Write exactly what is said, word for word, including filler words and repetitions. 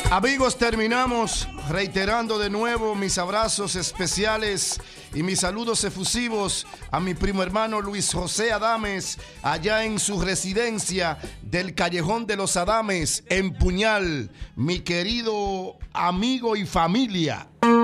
Amigos, terminamos reiterando de nuevo mis abrazos especiales y mis saludos efusivos a mi primo hermano Luis José Adames, allá en su residencia del Callejón de los Adames, en Puñal, mi querido amigo y familia.